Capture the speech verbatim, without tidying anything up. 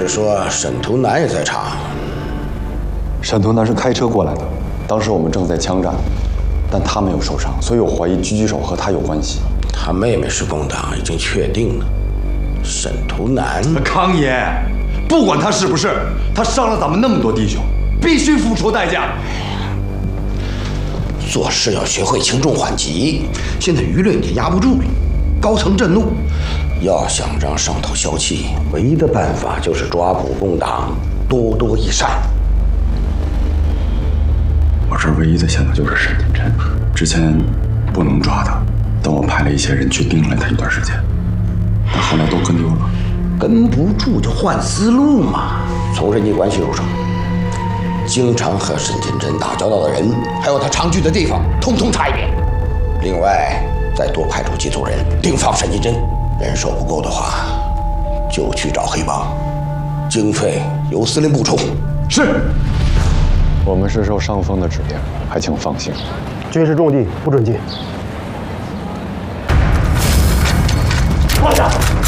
是说沈图南也在场？ 沈图南是开车过来的，当时我们正在枪战，但他没有受伤，所以我怀疑狙击手和他有关系。 他妹妹是共党，已经确定了。沈图南， 康爷，不管他是不是，他伤了咱们那么多弟兄，必须付出代价。 做事要学会轻重缓急，现在舆论也压不住了，高层震怒。要想让上头消气，唯一的办法就是抓捕共党，多多益善。 我这儿唯一的线索就是沈金琛，之前不能抓他，但我派了一些人去盯了他一段时间，但后来都跟丢了。 跟不住就换思路嘛，从人际关系入手，经常和沈金琛打交道的人，还有他常去的地方，通通查一遍。另外，再多派出几组人盯防沈金琛。人手不够的话，就去找黑帮，经费由司令部出。 是。我们是受上峰的指令，还请放心。 军事重地不准进。 放下！